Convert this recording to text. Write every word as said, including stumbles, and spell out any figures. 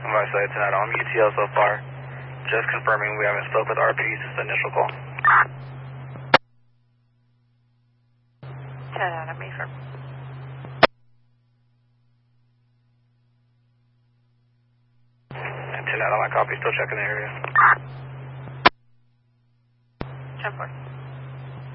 I'm going to say tonight on U T L so far. Just confirming we haven't spoke with R P since the initial call. ten out of me for. And ten out on my copy, still checking the area. ten four.